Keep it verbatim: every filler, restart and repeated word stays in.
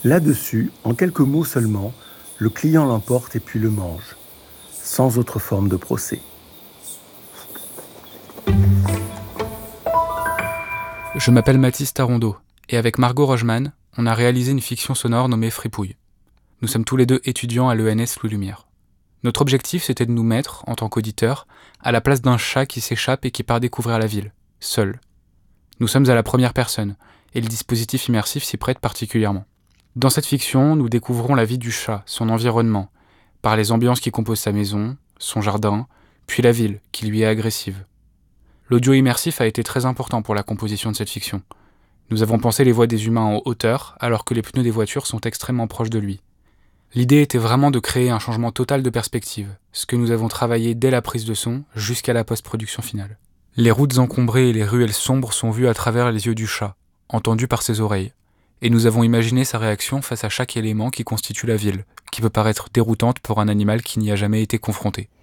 Là-dessus, en quelques mots seulement, le client l'emporte et puis le mange, sans autre forme de procès. Je m'appelle Mathis Tarondeau, et avec Margot Rogeman, on a réalisé une fiction sonore nommée Fripouille. Nous sommes tous les deux étudiants à l'E N S Louis Lumière. Notre objectif, c'était de nous mettre, en tant qu'auditeurs, à la place d'un chat qui s'échappe et qui part découvrir la ville, seul. Nous sommes à la première personne, et le dispositif immersif s'y prête particulièrement. Dans cette fiction, nous découvrons la vie du chat, son environnement, par les ambiances qui composent sa maison, son jardin, puis la ville, qui lui est agressive. L'audio immersif a été très important pour la composition de cette fiction. Nous avons pensé les voix des humains en hauteur, alors que les pneus des voitures sont extrêmement proches de lui. L'idée était vraiment de créer un changement total de perspective, ce que nous avons travaillé dès la prise de son jusqu'à la post-production finale. Les routes encombrées et les ruelles sombres sont vues à travers les yeux du chat, entendues par ses oreilles. Et nous avons imaginé sa réaction face à chaque élément qui constitue la ville, qui peut paraître déroutante pour un animal qui n'y a jamais été confronté.